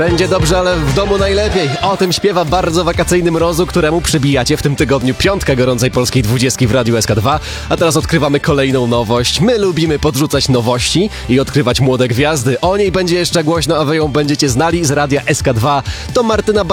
Będzie dobrze, ale w domu najlepiej. O tym śpiewa bardzo wakacyjny Mrozu, któremu przybijacie w tym tygodniu piątkę gorącej polskiej 20 w Radiu SK2. A teraz odkrywamy kolejną nowość. My lubimy podrzucać nowości i odkrywać młode gwiazdy. O niej będzie jeszcze głośno, a wy ją będziecie znali z Radia SK2. To Martyna